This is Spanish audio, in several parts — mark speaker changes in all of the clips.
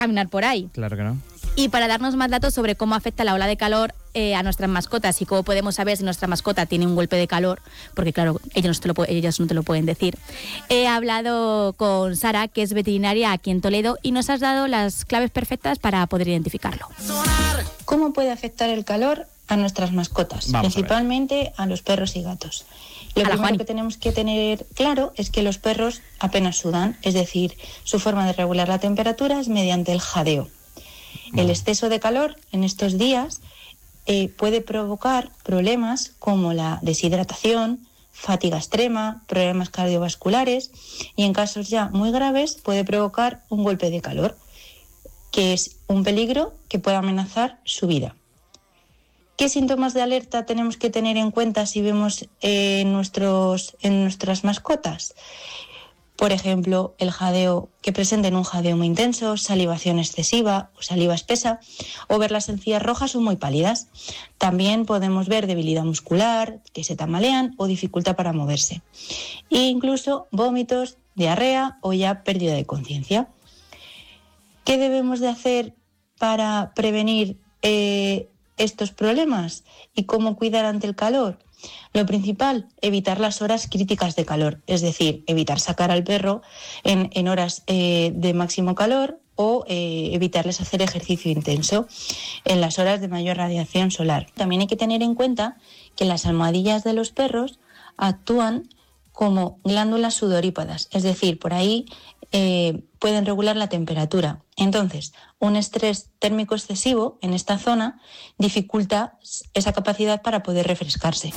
Speaker 1: caminar por ahí.
Speaker 2: Claro que no.
Speaker 1: Y para darnos más datos sobre cómo afecta la ola de calor a nuestras mascotas y cómo podemos saber si nuestra mascota tiene un golpe de calor, porque claro, ellos no te lo pueden decir, he hablado con Sara, que es veterinaria aquí en Toledo, y nos has dado las claves perfectas para poder identificarlo.
Speaker 3: ¿Cómo puede afectar el calor a nuestras mascotas? Principalmente a los perros y gatos. Lo primero que tenemos que tener claro es que los perros apenas sudan, es decir, su forma de regular la temperatura es mediante el jadeo. El exceso de calor en estos días puede provocar problemas como la deshidratación, fatiga extrema, problemas cardiovasculares y en casos ya muy graves puede provocar un golpe de calor, que es un peligro que puede amenazar su vida. ¿Qué síntomas de alerta tenemos que tener en cuenta si vemos en nuestras mascotas? Por ejemplo, el jadeo, que presenten un jadeo muy intenso, salivación excesiva o saliva espesa, o ver las encías rojas o muy pálidas. También podemos ver debilidad muscular, que se tambalean o dificultad para moverse. E incluso vómitos, diarrea o ya pérdida de conciencia. ¿Qué debemos de hacer para prevenir estos problemas y cómo cuidar ante el calor? Lo principal, evitar las horas críticas de calor, es decir, evitar sacar al perro en horas de máximo calor o evitarles hacer ejercicio intenso en las horas de mayor radiación solar. También hay que tener en cuenta que las almohadillas de los perros actúan como glándulas sudorípadas, es decir, por ahí pueden regular la temperatura. Entonces, un estrés térmico excesivo en esta zona dificulta esa capacidad para poder refrescarse.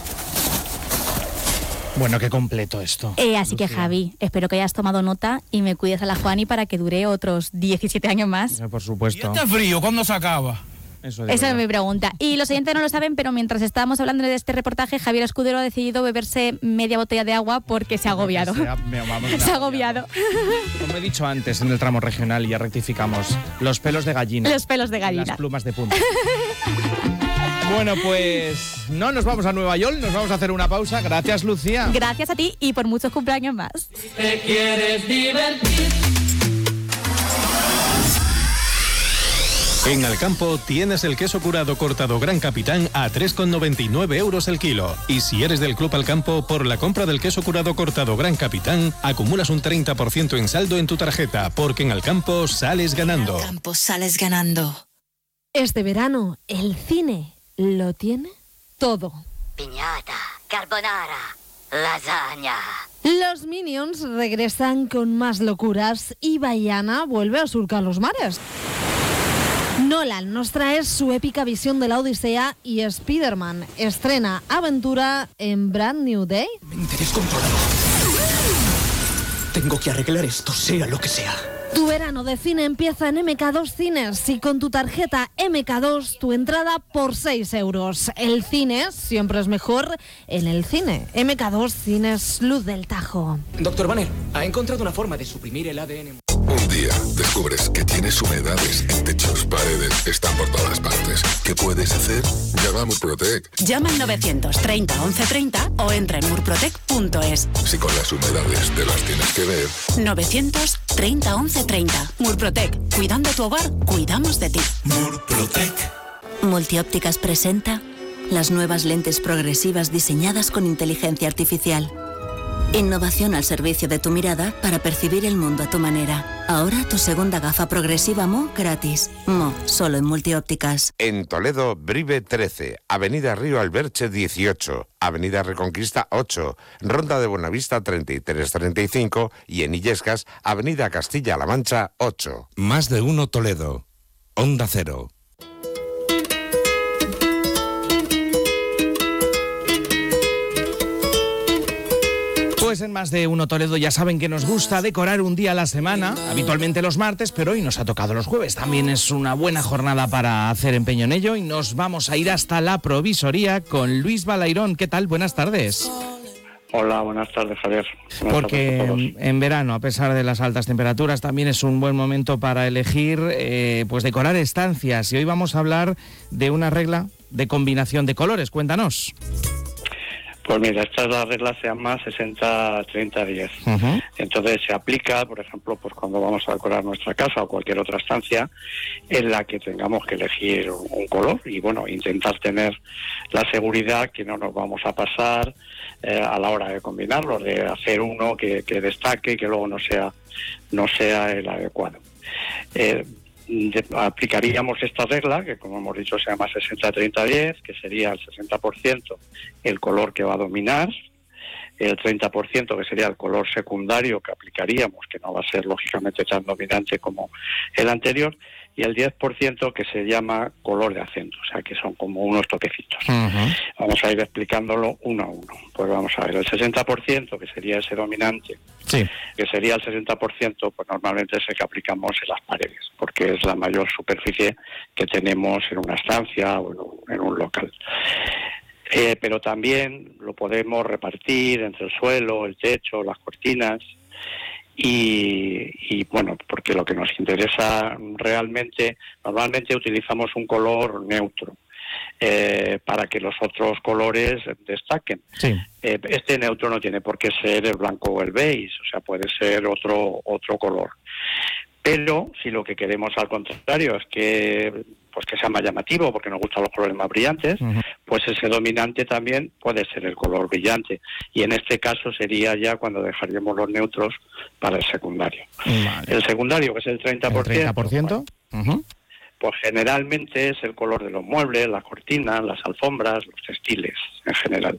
Speaker 2: Bueno, qué completo esto.
Speaker 1: Así que, Javi, espero que hayas tomado nota y me cuides a la Juani para que dure otros 17 años más.
Speaker 2: Por supuesto.
Speaker 4: ¿Y este frío cuándo se acaba?
Speaker 1: Esa es mi pregunta. Y los oyentes no lo saben, pero mientras estábamos hablando de este reportaje, Javier Escudero ha decidido beberse media botella de agua porque se ha agobiado. Se ha agobiado.
Speaker 2: Como he dicho antes en el tramo regional, ya rectificamos, los pelos de gallina.
Speaker 1: Los pelos de gallina.
Speaker 2: Las plumas de punta. Bueno, pues no nos vamos a Nueva York, nos vamos a hacer una pausa. Gracias, Lucía.
Speaker 1: Gracias a ti y por muchos cumpleaños más.
Speaker 5: ¿Te quieres divertir?
Speaker 6: En Alcampo tienes el queso curado cortado Gran Capitán a 3,99 euros el kilo. Y si eres del Club Alcampo, por la compra del queso curado cortado Gran Capitán, acumulas un 30% en saldo en tu tarjeta, porque en Alcampo sales ganando.
Speaker 7: En Alcampo sales ganando.
Speaker 8: Este verano, el cine lo tiene todo.
Speaker 9: Piñata, carbonara, lasaña.
Speaker 8: Los Minions regresan con más locuras y Baiana vuelve a surcar los mares. Nolan nos trae su épica visión de la Odisea y Spider-Man estrena aventura en Brand New Day.
Speaker 10: Mente descontrolada. Tengo que arreglar esto, sea lo que sea.
Speaker 8: Tu verano de cine empieza en MK2 Cines y con tu tarjeta MK2 tu entrada por 6 euros. El cine siempre es mejor en el cine. MK2 Cines Luz del Tajo.
Speaker 10: Doctor Banner, ha encontrado una forma de suprimir el ADN.
Speaker 11: Un día descubres que tienes humedades en techos, paredes, están por todas partes. ¿Qué puedes hacer? Llama a Murprotec.
Speaker 7: Llama al 930 1130 o entra en murprotec.es.
Speaker 11: Si con las humedades te las tienes que ver.
Speaker 7: 930 1130. Murprotec. Cuidando tu hogar, cuidamos de ti.
Speaker 10: Murprotec.
Speaker 7: Multiópticas presenta las nuevas lentes progresivas diseñadas con inteligencia artificial. Innovación al servicio de tu mirada para percibir el mundo a tu manera. Ahora tu segunda gafa progresiva Mo gratis. Mo, solo en Multiópticas.
Speaker 12: En Toledo, Brive 13, Avenida Río Alberche 18, Avenida Reconquista 8, Ronda de Buenavista 3335 y en Illescas, Avenida Castilla-La Mancha 8.
Speaker 13: Más de uno Toledo. Onda Cero.
Speaker 2: Pues en Más de Uno Toledo ya saben que nos gusta decorar un día a la semana, habitualmente los martes, pero hoy nos ha tocado los jueves. También es una buena jornada para hacer empeño en ello y nos vamos a ir hasta la provisoría con Luis Balairón. ¿Qué tal? Buenas tardes.
Speaker 14: Hola, buenas tardes, Javier.
Speaker 2: Porque en verano, a pesar de las altas temperaturas, también es un buen momento para elegir, pues decorar estancias. Y hoy vamos a hablar de una regla de combinación de colores. Cuéntanos.
Speaker 14: Pues mira, esta es la regla, se llama 60-30-10. Entonces se aplica, por ejemplo, pues cuando vamos a decorar nuestra casa o cualquier otra estancia en la que tengamos que elegir un color y bueno, intentar tener la seguridad que no nos vamos a pasar a la hora de combinarlo, de hacer uno que destaque y que luego no sea el adecuado. Aplicaríamos esta regla, que como hemos dicho se llama 60-30-10, que sería el 60% el color que va a dominar, el 30% que sería el color secundario que aplicaríamos, que no va a ser lógicamente tan dominante como el anterior, y el 10% que se llama color de acento, o sea que son como unos toquecitos. Vamos a ir explicándolo uno a uno. Pues vamos a ver, el 60% que sería ese dominante, que sería el 60%, pues normalmente es el que aplicamos en las paredes, porque es la mayor superficie que tenemos en una estancia o en un local. Pero también lo podemos repartir entre el suelo, el techo, las cortinas. Y bueno, porque lo que nos interesa realmente, normalmente utilizamos un color neutro para que los otros colores destaquen. Este neutro no tiene por qué ser el blanco o el beige, o sea, puede ser otro color. Pero si lo que queremos al contrario es que sea más llamativo, porque nos gustan los colores más brillantes, pues ese dominante también puede ser el color brillante. Y en este caso sería ya cuando dejaríamos los neutros para el secundario. El secundario, que es el 30%.
Speaker 2: ¿El 30%?
Speaker 14: Pues generalmente es el color de los muebles, las cortinas, las alfombras, los textiles en general.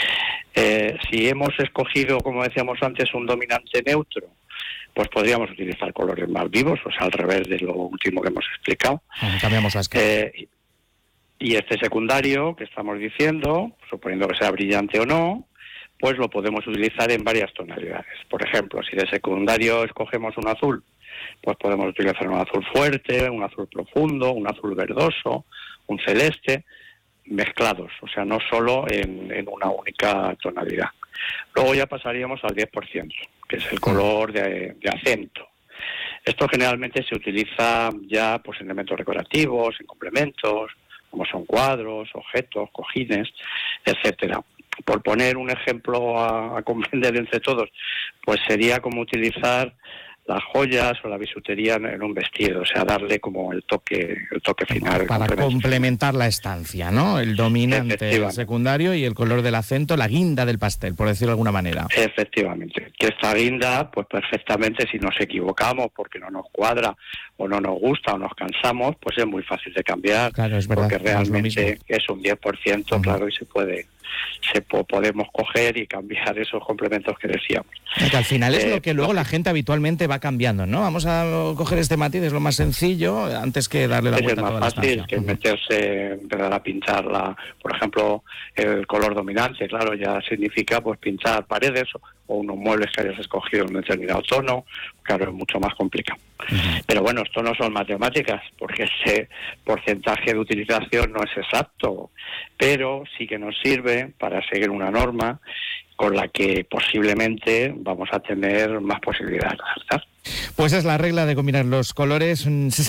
Speaker 14: Si hemos escogido, como decíamos antes, un dominante neutro, pues podríamos utilizar colores más vivos, o sea, al revés de lo último que hemos explicado.
Speaker 2: Cambiamos la escala.
Speaker 14: Y este secundario que estamos diciendo, suponiendo que sea brillante o no, pues lo podemos utilizar en varias tonalidades. Por ejemplo, si de secundario escogemos un azul, pues podemos utilizar un azul fuerte, un azul profundo, un azul verdoso, un celeste, mezclados, o sea, no solo en una única tonalidad. Luego ya pasaríamos al 10%, que es el color de acento. Esto generalmente se utiliza ya pues en elementos decorativos, en complementos, como son cuadros, objetos, cojines, etcétera. Por poner un ejemplo a comprender entre todos, pues sería como utilizar las joyas o la bisutería en un vestido, o sea, darle como el toque final.
Speaker 2: Para complementar la estancia, ¿no? El dominante, el secundario y el color del acento, la guinda del pastel, por decirlo de alguna manera.
Speaker 14: Efectivamente. Que esta guinda, pues perfectamente, si nos equivocamos porque no nos cuadra o no nos gusta o nos cansamos, pues es muy fácil de cambiar.
Speaker 2: Claro, es verdad.
Speaker 14: Porque realmente es un 10%, claro, y podemos coger y cambiar esos complementos que decíamos.
Speaker 2: Que al final es lo que luego la gente habitualmente va cambiando, ¿no? Vamos a coger este matiz, es lo más sencillo, antes que darle la vuelta a toda la estancia. Es más
Speaker 14: fácil que meterse, empezar a pintar, por ejemplo, el color dominante, claro, ya significa pues pintar paredes o unos muebles que hayas escogido en un determinado tono, claro, es mucho más complicado. Pero bueno, esto no son matemáticas, porque ese porcentaje de utilización no es exacto, pero sí que nos sirve para seguir una norma con la que posiblemente vamos a tener más posibilidades de acertar.
Speaker 2: Pues es la regla de combinar los colores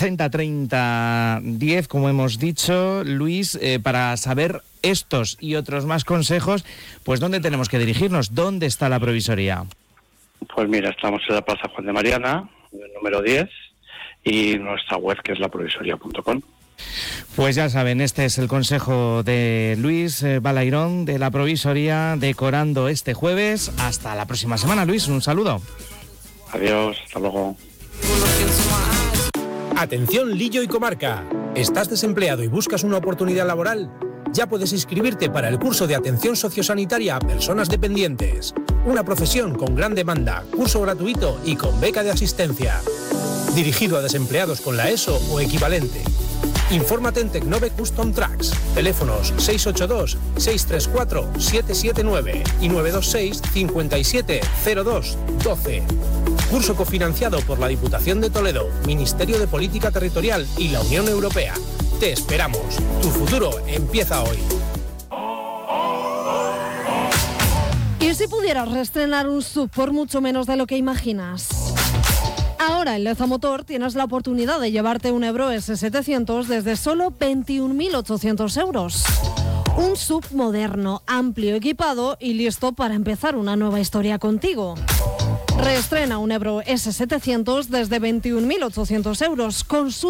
Speaker 2: 60-30-10, como hemos dicho, Luis, para saber estos y otros más consejos, pues ¿dónde tenemos que dirigirnos? ¿Dónde está la provisoría?
Speaker 14: Pues mira, estamos en la Plaza Juan de Mariana, el número 10, y nuestra web, que es laprovisoria.com.
Speaker 2: Pues ya saben, este es el consejo de Luis Balairón de la Provisoría, decorando este jueves. Hasta la próxima semana, Luis, un saludo.
Speaker 14: Adiós, hasta luego.
Speaker 4: Atención, Lillo y comarca. ¿Estás desempleado y buscas una oportunidad laboral? Ya puedes inscribirte para el curso de atención sociosanitaria a personas dependientes. Una profesión con gran demanda, curso gratuito y con beca de asistencia. Dirigido a desempleados con la ESO o equivalente. Infórmate en Tecnove Custom Tracks. Teléfonos 682-634-779 y 926-5702-12. Curso cofinanciado por la Diputación de Toledo, Ministerio de Política Territorial y la Unión Europea. Te esperamos. Tu futuro empieza hoy.
Speaker 8: ¿Y si pudieras reestrenar un SUV por mucho menos de lo que imaginas? Ahora en Leza Motor tienes la oportunidad de llevarte un Ebro S700 desde solo 21.800 euros. Un SUV moderno, amplio, equipado y listo para empezar una nueva historia contigo. Reestrena un Ebro S700 desde 21.800 euros.